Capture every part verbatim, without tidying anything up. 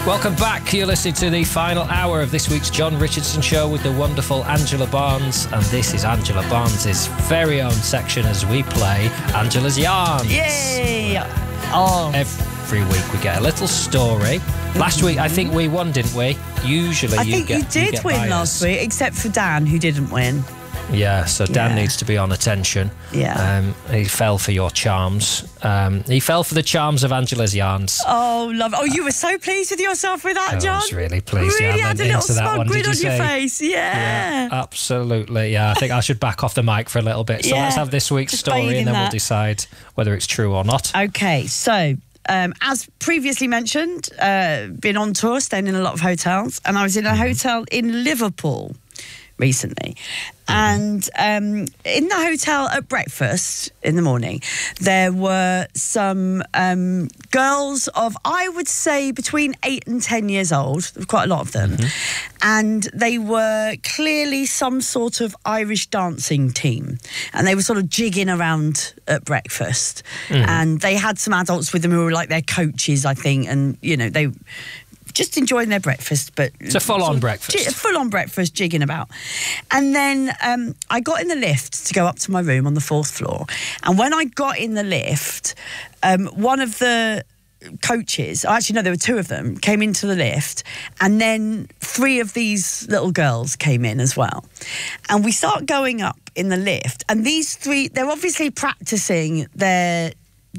Welcome back. You're listening to the final hour of this week's John Richardson Show with the wonderful Angela Barnes. And this is Angela Barnes' very own section as we play Angela's Yarns. Yay! Oh. Every week we get a little story. Last week, I think we won, didn't we? Usually I you think get you did you get win bias. last week, except for Dan, who didn't win. Yeah, so Dan Yeah. needs to be on attention. Yeah. Um, he fell for your charms. Um, he fell for the charms of Angela's Yarns. Oh, love it. Oh, you were so pleased with yourself with that, I John? was really pleased. Really Yeah, I had a went little into that smug one, grin did on you your say? face. Yeah. Yeah, absolutely. Yeah, I think I should back off the mic for a little bit. So Yeah, let's have this week's just story bathe in and then we'll that. decide whether it's true or not. Okay, so um, as previously mentioned, uh, been on tour, staying in a lot of hotels, and I was in a hotel in Liverpool recently. And um, in the hotel at breakfast in the morning, there were some um, girls of, I would say, between eight and ten years old. There were quite a lot of them. Mm-hmm. And they were clearly some sort of Irish dancing team. And they were sort of jigging around at breakfast. Mm. And they had some adults with them who were like their coaches, I think. And, you know, they... just enjoying their breakfast, but... It's a full-on breakfast. J- full-on breakfast, jigging about. And then um, I got in the lift to go up to my room on the fourth floor. And when I got in the lift, um, one of the coaches, actually, no, there were two of them, came into the lift. And then three of these little girls came in as well. And we start going up in the lift. And these three, they're obviously practicing their...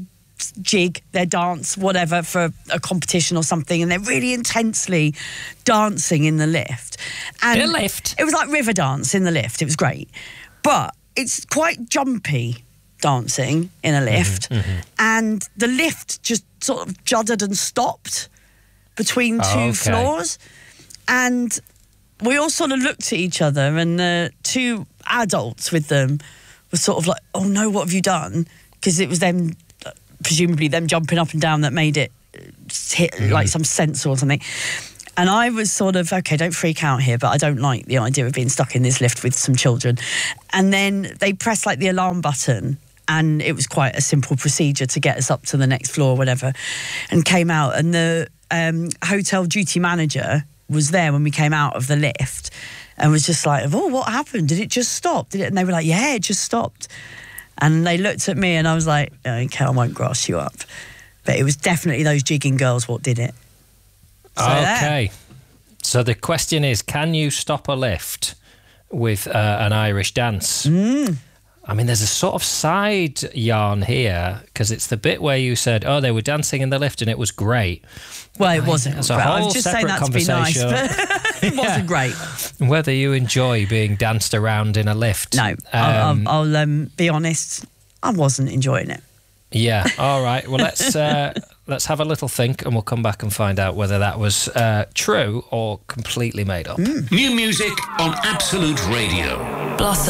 jig, their dance, whatever, for a competition or something, and they're really intensely dancing in the lift. And in a lift? It was like river dance in the lift. It was great. But it's quite jumpy dancing in a lift. Mm-hmm, mm-hmm. And the lift just sort of juddered and stopped between two oh, okay. floors. And we all sort of looked at each other, and the two adults with them were sort of like, oh no, what have you done? Because it was them... presumably them jumping up and down that made it hit mm. like some sensor or something. And I was sort of, okay, don't freak out here, but I don't like the idea of being stuck in this lift with some children. And then they pressed like the alarm button, and it was quite a simple procedure to get us up to the next floor or whatever, and came out. And the um, hotel duty manager was there when we came out of the lift and was just like, oh, what happened? Did it just stop? Did it? And they were like, yeah, it just stopped. And they looked at me and I was like, okay, I won't grass you up. But it was definitely those jigging girls what did it. So okay. There. So the question is, can you stop a lift with uh, an Irish dance? Mm. I mean, there's a sort of side yarn here, because it's the bit where you said, oh, they were dancing in the lift and it was great. Well, it wasn't. It's a great. whole I was just saying separate that to be nice, conversation. but it wasn't Yeah. great. Whether you enjoy being danced around in a lift. No, Um, I'll, I'll, I'll um, be honest, I wasn't enjoying it. Yeah, all right. Well, let's uh, let's have a little think and we'll come back and find out whether that was uh, true or completely made up. Mm. New music on Absolute Radio. Blossom.